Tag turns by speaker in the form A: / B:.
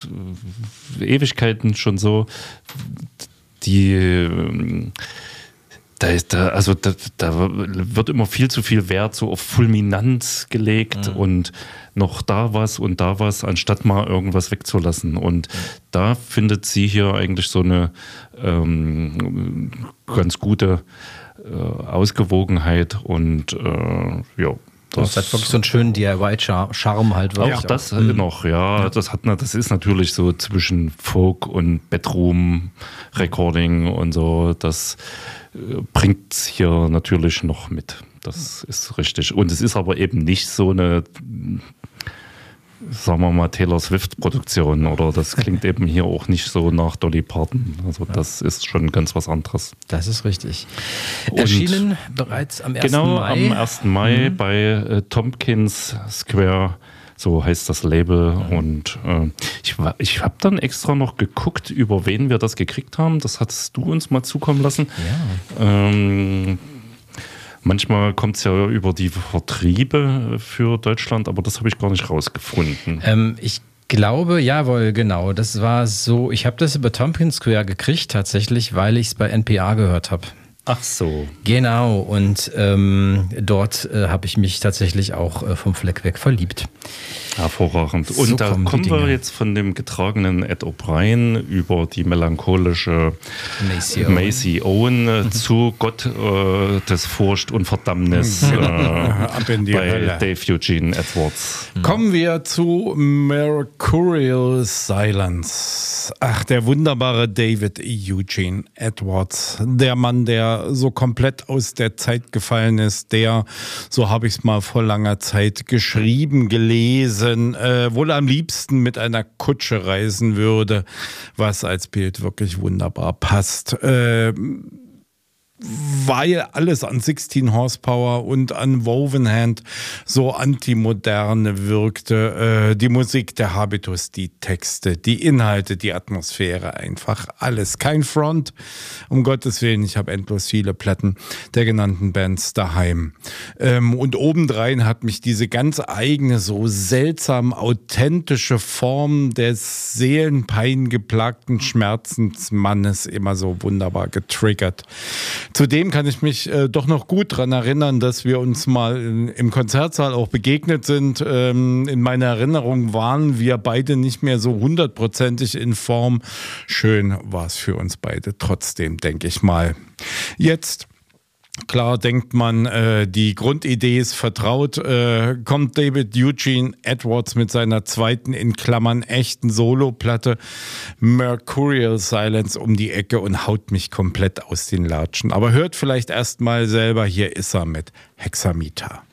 A: Ewigkeiten schon so. Da wird immer viel zu viel Wert so auf Fulminanz gelegt und noch da was, anstatt mal irgendwas wegzulassen. Und da findet sie hier eigentlich so eine ganz gute Ausgewogenheit und
B: das hat wirklich so einen schönen DIY-Charme halt.
A: Auch das noch, das ist natürlich so zwischen Folk und Bedroom-Recording und so, das bringt es hier natürlich noch mit. Das ist richtig. Und es ist aber eben nicht so eine, sagen wir mal, Taylor Swift-Produktion, oder das klingt eben hier auch nicht so nach Dolly Parton. Also das ist schon ganz was anderes.
B: Das ist richtig. Erschienen bereits am 1. Mai.
A: Genau, am 1. Mai bei Tompkins Square. So heißt das Label. Und ich habe dann extra noch geguckt, über wen wir das gekriegt haben. Das hattest du uns mal zukommen lassen. Ja. Manchmal kommt es ja über die Vertriebe für Deutschland, aber das habe ich gar nicht rausgefunden.
B: Ich glaube, jawohl, genau. Das war so, ich habe das über Tompkins Square gekriegt tatsächlich, weil ich es bei NPR gehört habe.
A: Ach so.
B: Genau, und dort habe ich mich tatsächlich auch vom Fleck weg verliebt.
A: Hervorragend. Und so da kommen wir jetzt von dem getragenen Ed O'Brien über die melancholische Macy Owen zu Gott des Furcht und Verdammnis
C: Ab in die
A: bei
C: Hölle.
A: Dave Eugene Edwards.
C: Kommen wir zu Mercurial Silence. Ach, der wunderbare David Eugene Edwards. Der Mann, der so komplett aus der Zeit gefallen ist, der, so habe ich es mal vor langer Zeit geschrieben, gelesen, wohl am liebsten mit einer Kutsche reisen würde, was als Bild wirklich wunderbar passt. Weil alles an 16 Horsepower und an Woven Hand so antimoderne wirkte. Die Musik, der Habitus, die Texte, die Inhalte, die Atmosphäre, einfach alles. Kein Front, um Gottes Willen, ich habe endlos viele Platten der genannten Bands daheim. Und obendrein hat mich diese ganz eigene, so seltsam authentische Form des seelenpeingeplagten Schmerzensmannes immer so wunderbar getriggert. Zudem kann ich mich doch noch gut daran erinnern, dass wir uns mal im Konzertsaal auch begegnet sind. In meiner Erinnerung waren wir beide nicht mehr so 100%ig in Form. Schön war es für uns beide trotzdem, denke ich mal. Jetzt klar denkt man, die Grundidee ist vertraut, kommt David Eugene Edwards mit seiner zweiten, in Klammern echten Soloplatte Mercurial Silence um die Ecke und haut mich komplett aus den Latschen. Aber hört vielleicht erst mal selber, hier ist er mit Hexameter.